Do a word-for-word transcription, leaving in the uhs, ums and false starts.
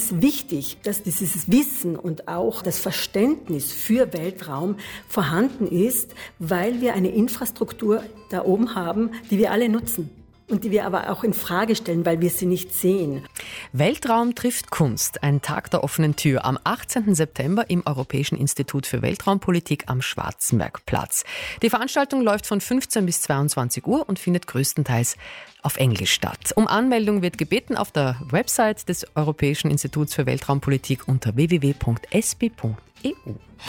ist wichtig, dass dieses Wissen und auch das Verständnis für Weltraum vorhanden ist, weil wir eine Infrastruktur da oben haben, die wir alle nutzen. Und die wir aber auch in Frage stellen, weil wir sie nicht sehen. Weltraum trifft Kunst, ein Tag der offenen Tür am achtzehnten September im Europäischen Institut für Weltraumpolitik am Schwarzenbergplatz. Die Veranstaltung läuft von fünfzehn bis zweiundzwanzig Uhr und findet größtenteils auf Englisch statt. Um Anmeldung wird gebeten auf der Website des Europäischen Instituts für Weltraumpolitik unter w w w punkt s b punkt e u.